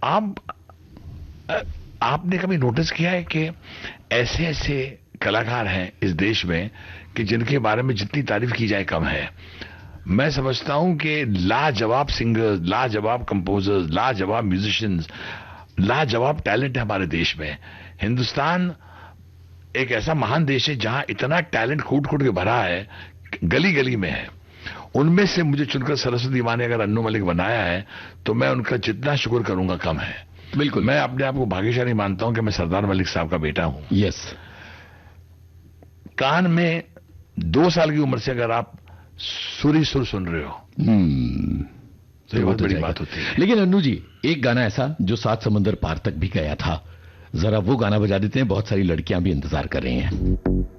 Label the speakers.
Speaker 1: आप आपने कभी नोटिस किया है कि ऐसे ऐसे कलाकार हैं इस देश में कि जिनके बारे में जितनी तारीफ की जाए कम है। मैं समझता हूं कि लाजवाब सिंगर्स, लाजवाब कंपोजर्स, लाजवाब म्यूजिशियंस, लाजवाब टैलेंट है हमारे देश में। हिंदुस्तान एक ऐसा महान देश है जहां इतना टैलेंट कूट कूट के भरा है, गली गली में है। उनमें से मुझे चुनकर सरस्वती माँ ने अगर अन्नू मलिक बनाया है तो मैं उनका जितना शुक्र करूंगा कम है।
Speaker 2: बिल्कुल,
Speaker 1: मैं अपने आप को भाग्यशाली मानता हूं कि मैं सरदार मलिक साहब का बेटा हूं।
Speaker 2: यस।
Speaker 1: कान में 2 साल की उम्र से अगर आप सुरी सुर सुन रहे हो तो ये बहुत बड़ी बात होती है।
Speaker 2: लेकिन अन्नू जी, एक गाना ऐसा जो 7 समंदर पार तक भी गया था, जरा वो गाना बजा देते हैं, बहुत सारी लड़कियां भी इंतजार कर रही हैं।